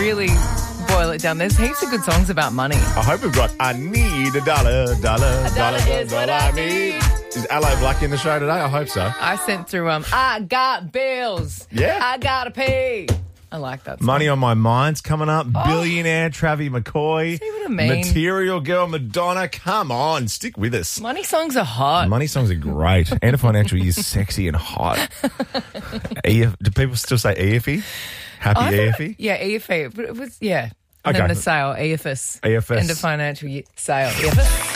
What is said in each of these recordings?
really boil it down, there's heaps of good songs about money. I hope we've got I need a dollar. A dollar is what I need. Is Aloe Black in the show today? I hope so. I sent through, I got bills. Yeah. I gotta pay. I like that song. Money on My Mind's coming up. Billionaire Travie McCoy. See what I mean? Material Girl Madonna. Come on, stick with us. Money songs are hot. Money songs are great. End of financial year is sexy and hot. Do people still say EFE? Happy EFE? Yeah, EFE. But it was, yeah. And Okay. then the sale, EFS. EFS. End of financial year sale, EFS.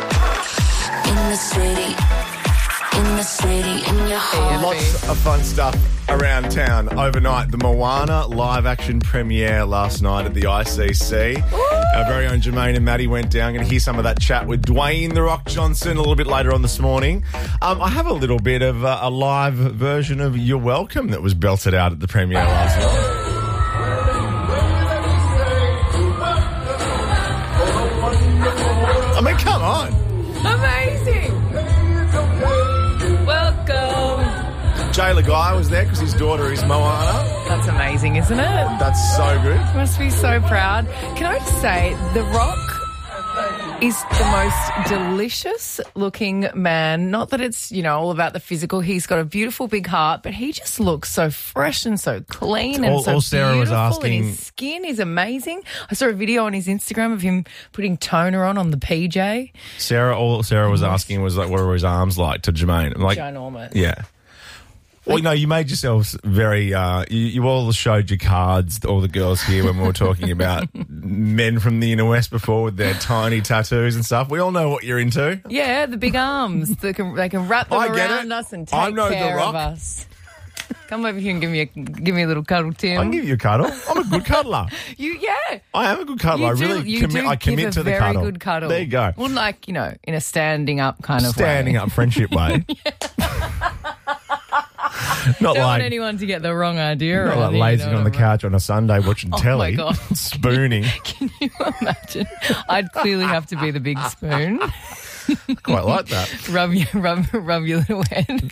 In the city, in your heart. Lots of fun stuff around town overnight. The Moana live action premiere last night at the ICC. Our very own Jermaine and Maddie went down. Going to hear some of that chat with Dwayne The Rock Johnson a little bit later on this morning. I have a little bit of a live version of You're Welcome that was belted out at the premiere last night. I mean, come on. Amazing. Welcome. Jayla Guy was there because his daughter is Moana. That's amazing, isn't it? That's so good. Must be so proud. Can I just say, The Rock is the most delicious looking man. Not that it's, all about the physical. He's got a beautiful big heart, but he just looks so fresh and so clean and so all Sarah was beautiful. asking- And his skin is amazing. I saw a video on his Instagram of him putting toner on the PJ. All Sarah was asking was like, what are his arms like to Jermaine? I'm like, Ginormous. yeah. Well, you made yourselves very, you all showed your cards, all the girls here, when we were talking about men from the inner west before with their tiny tattoos and stuff. We all know what you're into. Yeah, the big arms. They can wrap them I get around it. us and I take know The care Rock. of us. Come over here and give me a little cuddle, Tim. I can give you a cuddle. I'm a good cuddler. Yeah. I am a good cuddler. I really commit. I commit to the very cuddle. good cuddle. There you go. Well, in a standing up kind of Standing way. up friendship way. Not Don't like want anyone to get the wrong idea. not or like anything, lazing on the couch on a Sunday watching telly, my God. spooning. Can you imagine? I'd clearly have to be the big spoon. Quite like that. Rub your little head.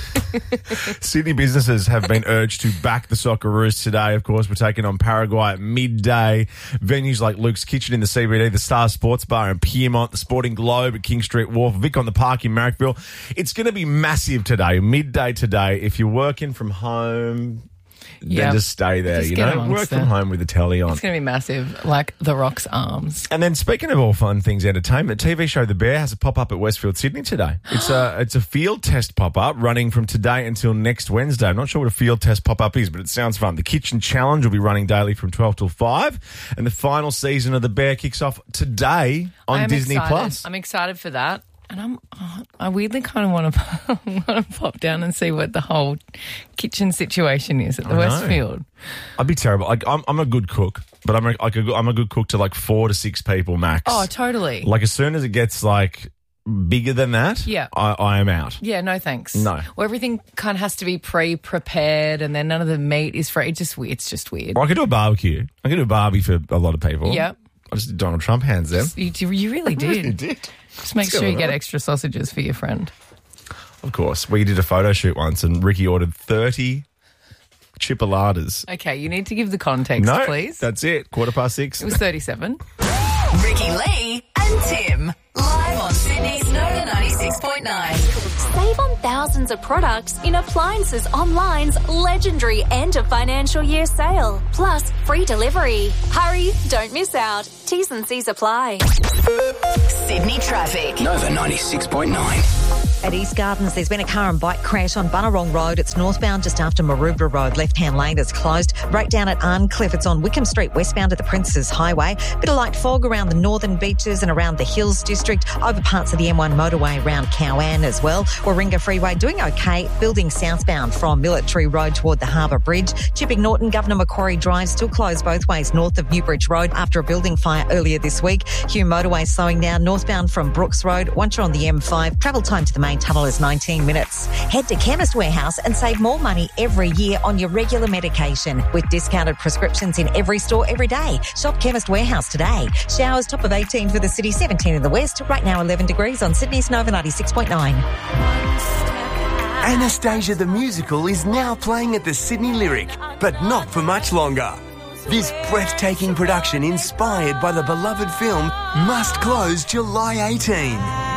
Sydney businesses have been urged to back the Socceroos today. Of course, we're taking on Paraguay at midday. Venues like Luke's Kitchen in the CBD, the Star Sports Bar in Piermont, the Sporting Globe at King Street Wharf, Vic on the Park in Marrickville. It's going to be massive today, midday today. If you're working from home, then just stay there. Just get amongst Work from it. home with the telly on. It's going to be massive, like The Rock's arms. And then speaking of all fun things, entertainment, TV show The Bear has a pop-up at Westfield, Sydney today. It's a field test pop-up running from today until next Wednesday. I'm not sure what a field test pop-up is, but it sounds fun. The Kitchen Challenge will be running daily from 12 till 5. And the final season of The Bear kicks off today on Disney Plus. I'm excited for that. And I weirdly kind of want to pop down and see what the whole kitchen situation is at the Westfield. I'd be terrible. Like I'm a good cook, but I'm a good cook to like 4 to 6 people max. Oh, totally. Like as soon as it gets like bigger than that, Yeah. I am out. Yeah, no thanks. No. Well, everything kind of has to be pre-prepared and then none of the meat is free. It's just weird. Or I could do a barbecue. I could do a barbie for a lot of people. Yep. I just did Donald Trump hands then. You really did. You did. Just make sure you get extra sausages for your friend. Of course. We did a photo shoot once and Ricky ordered 30 chipolatas. Okay, you need to give the context, No, please. that's it. 6:15. It was 37. Ricky Lee and Tim. Live on Sydney's Nova 96.9. Save on thousands of products in Appliances Online's legendary end of financial year sale. Plus, free delivery. Hurry, don't miss out. T's and C's apply. Sydney traffic. Nova 96.9. At East Gardens, there's been a car and bike crash on Bunnerong Road. It's northbound just after Maroubra Road. Left-hand lane is closed. Breakdown at Arncliffe. It's on Wickham Street, westbound at the Princes Highway. Bit of light fog around the northern beaches and around the Hills District. Over parts of the M1 motorway around Cowan as well. Warringah Freeway doing okay. Building southbound from Military Road toward the Harbour Bridge. Chipping Norton, Governor Macquarie Drive still closed both ways north of Newbridge Road after a building fire earlier this week. Hume Motorway slowing down northbound from Brooks Road. Once you're on the M5, travel time to the main tunnel is 19 minutes. Head to Chemist Warehouse and save more money every year on your regular medication with discounted prescriptions in every store every day. Shop Chemist Warehouse today. Showers top of 18 for the city, 17 in the west. Right now 11 degrees on Sydney's Nova 96.9. Anastasia the Musical is now playing at the Sydney Lyric, but not for much longer. This breathtaking production, inspired by the beloved film, must close July 18.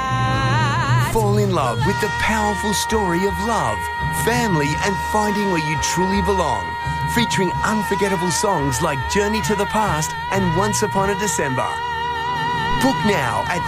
Fall in love with the powerful story of love, family and finding where you truly belong. Featuring unforgettable songs like Journey to the Past and Once Upon a December. Book now at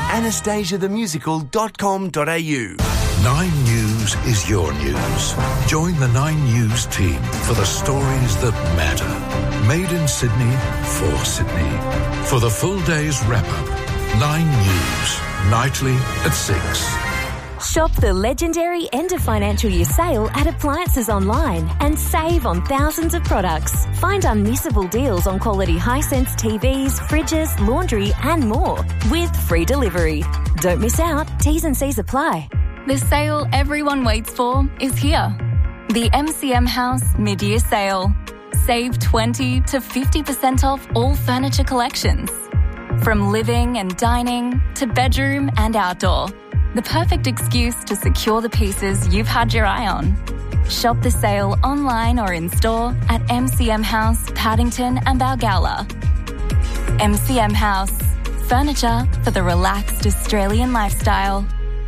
anastasiathemusical.com.au. 9 News is your news. Join the 9 News team for the stories that matter. Made in Sydney, for Sydney. For the full day's wrap-up, 9 News, nightly at 6. Shop the legendary end of financial year sale at Appliances Online and save on thousands of products. Find unmissable deals on quality Hisense TVs, fridges, laundry and more with free delivery. Don't miss out. T's and C's apply. The sale everyone waits for is here. The MCM House Mid-Year Sale. Save 20 to 50% off all furniture collections. From living and dining to bedroom and outdoor. The perfect excuse to secure the pieces you've had your eye on. Shop the sale online or in store at MCM House, Paddington and Balgowlah. MCM House. Furniture for the relaxed Australian lifestyle.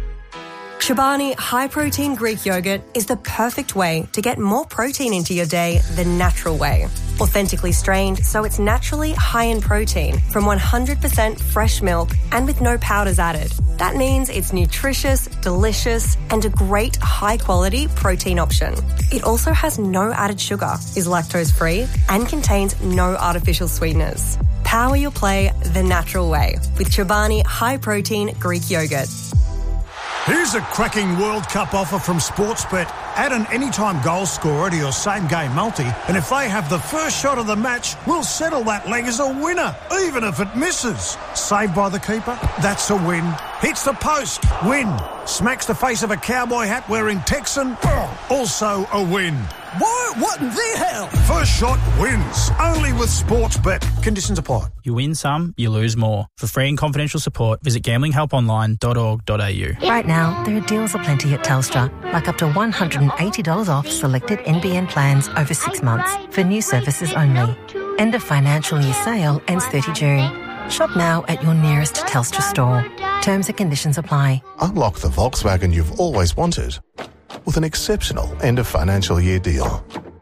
Chobani High Protein Greek Yogurt is the perfect way to get more protein into your day the natural way. Authentically strained, so it's naturally high in protein from 100% fresh milk and with no powders added. That means it's nutritious, delicious, and a great high-quality protein option. It also has no added sugar, is lactose-free, and contains no artificial sweeteners. Power your play the natural way with Chobani High Protein Greek Yogurt. Here's a cracking World Cup offer from Sportsbet. Add an anytime goal scorer to your same-game multi, and if they have the first shot of the match, we'll settle that leg as a winner, even if it misses. Saved by the keeper? That's a win. Hits the post? Win. Smacks the face of a cowboy hat wearing Texan? Also a win. What in the hell? First shot wins. Only with Sportsbet. Conditions apply. You win some, you lose more. For free and confidential support, visit gamblinghelponline.org.au. Right now, there are deals aplenty at Telstra, like up to $180 off selected NBN plans over 6 months for new services only. End of financial year sale ends 30 June. Shop now at your nearest Telstra store. Terms and conditions apply. Unlock the Volkswagen you've always wanted with an exceptional end of financial year deal.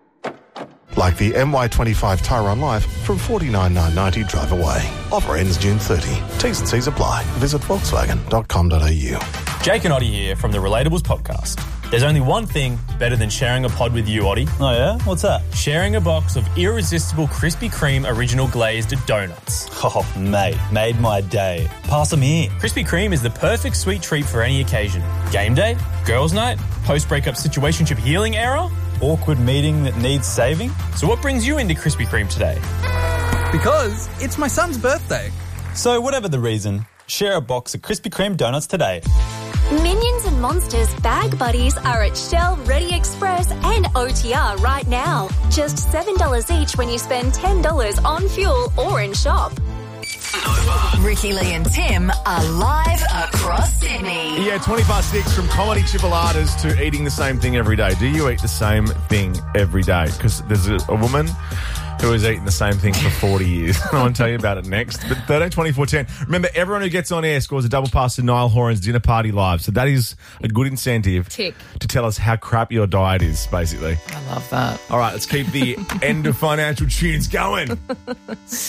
Like the MY25 Tyrone Life from $49,990 drive away. Offer ends June 30. T's and C's apply. Visit volkswagen.com.au. Jake and Oddie here from the Relatables podcast. There's only one thing better than sharing a pod with you, Oddie. Oh yeah? What's that? Sharing a box of irresistible Krispy Kreme original glazed donuts. Oh, mate, made my day. Pass them here. Krispy Kreme is the perfect sweet treat for any occasion. Game day, girls' night, post-breakup situationship healing era, awkward meeting that needs saving. So what brings you into Krispy Kreme today? Because it's my son's birthday. So whatever the reason, share a box of Krispy Kreme donuts today. Minions and Monsters Bag Buddies are at Shell, Ready Express and OTR right now. Just $7 each when you spend $10 on fuel or in shop. Ricky Lee and Tim are live across Sydney. Yeah, 6:20 from comedy chipolatas to eating the same thing every day. Do you eat the same thing every day? Because there's a woman who has eaten the same thing for 40 years. I want to tell you about it next. But 13, 24, 10. Remember, everyone who gets on air scores a double pass to Niall Horan's dinner party live. So that is a good incentive to tell us how crap your diet is, basically. I love that. All right, let's keep the end of financial tunes going.